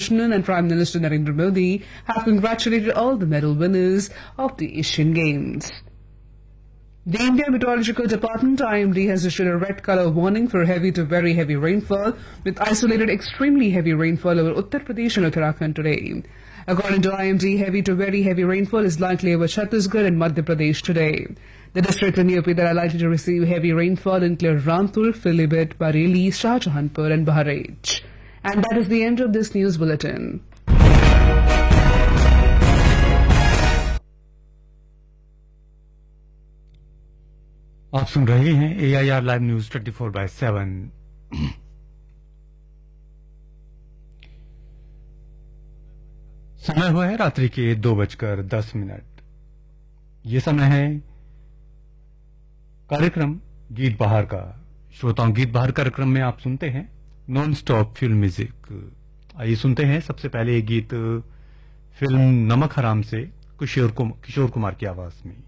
Radhakrishnan and Prime Minister Narendra Modi have congratulated all the medal winners of the Asian Games. The India Meteorological Department (IMD) has issued a red color warning for heavy to very heavy rainfall, with isolated extremely heavy rainfall over Uttar Pradesh and Uttarakhand today. According to IMD, heavy to very heavy rainfall is likely over Chhattisgarh and Madhya Pradesh today. The districts in UP that are likely to receive heavy rainfall include Rampur, Pilibhit, Bareilly, Shahjahanpur and Bahraich. And that is the end of this news bulletin. आप सुन रहे हैं AIR live news 24/7। समय हुआ है रात्रि के 2:10। ये समय है कार्यक्रम गीत बहार का। श्रोताओं, गीत बहार कार्यक्रम में आप सुनते हैं नॉन स्टॉप फिल्म म्यूजिक। आइए सुनते हैं सबसे पहले ये गीत फिल्म नमक हराम से किशोर कुमार की आवाज में।